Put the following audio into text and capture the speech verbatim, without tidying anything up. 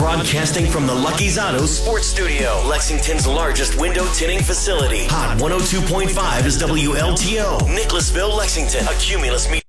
Broadcasting from the Lucky's Auto Sports Studio, Lexington's largest window tinting facility. Hot one oh two point five is W L T O, Nicholasville, Lexington, a Cumulus media.